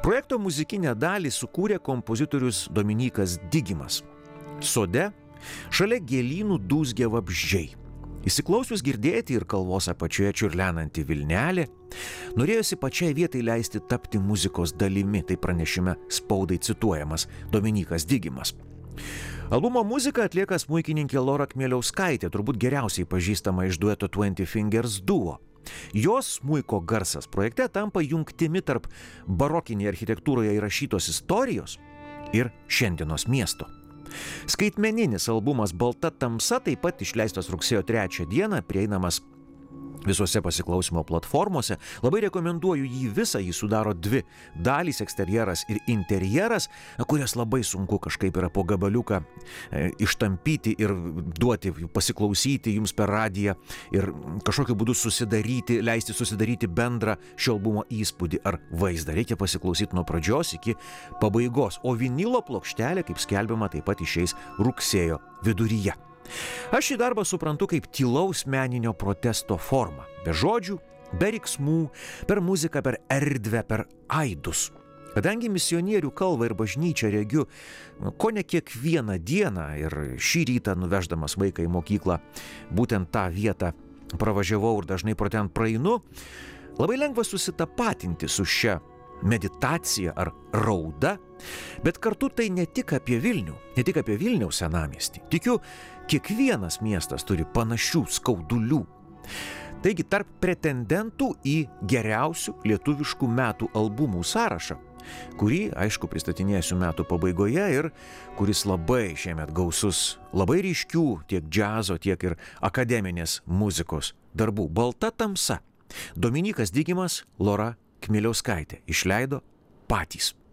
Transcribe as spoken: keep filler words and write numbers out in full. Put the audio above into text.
Projekto muzikinę dalį sukūrė kompozitorius Dominykas Digimas. Sode šalia gėlynų dūzgė vabzdžiai. Įsiklausius girdėti ir kalvos apačioje čiurlenanti vilnelė, norėjosi pačiai vietai leisti tapti muzikos dalimi, tai pranešime spaudai cituojamas Dominykas Digimas. Albumo muziką atlieka smuikininkė Lora Kmieliauskaitė, turbūt geriausiai pažįstama iš dueto Twenty Fingers Duo. Jos smuiko garsas projekte tampa jungtimi tarp barokinėje architektūroje įrašytos istorijos ir šiandienos miesto. Skaitmeninis albumas Balta tamsa taip pat išleistas rugsėjo trečią dieną, prieinamas visose pasiklausimo platformose. Labai rekomenduoju jį visą, jį sudaro dvi dalys, eksterjeras ir interjeras, kurias labai sunku kažkaip yra po gabaliuką e, ištampyti ir duoti, pasiklausyti jums per radiją ir kažkokiu būdu susidaryti, leisti susidaryti bendrą šio albumo įspūdį ar vaizdą. Reikia pasiklausyti nuo pradžios iki pabaigos, o vinilo plokštelė, kaip skelbiama, taip pat išeis rugsėjo viduryje. Aš šį darbą suprantu kaip tylaus meninio protesto formą. Be žodžių, be riksmų, per muziką, per erdvę, per aidus. Kadangi misionierių kalvą ir bažnyčią regiu ko ne kiekvieną dieną ir šį rytą nuveždamas vaiką į mokyklą, būtent tą vietą pravažiavau ir dažnai pro ten praeinu, labai lengva susitapatinti su šia meditacija ar rauda, bet kartu tai ne tik apie Vilnių, ne tik apie Vilniaus senamiestį. Tikiu, kiekvienas miestas turi panašių skaudulių. Taigi tarp pretendentų į geriausių lietuviškų metų albumų sąrašą, kurį, aišku, pristatinėsiu metų pabaigoje ir kuris labai šiemet gausus, labai ryškių tiek džiazo, tiek ir akademinės muzikos darbų. Balta tamsa. Dominykas Digimas, Lora Kmieliauskaitė išleido patys.